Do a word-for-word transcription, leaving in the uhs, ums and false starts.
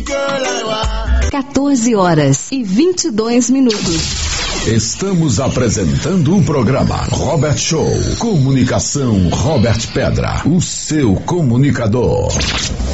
quatorze horas e vinte e dois minutos. Estamos apresentando o programa Robert Show. Comunicação Robert Pedra, o seu comunicador.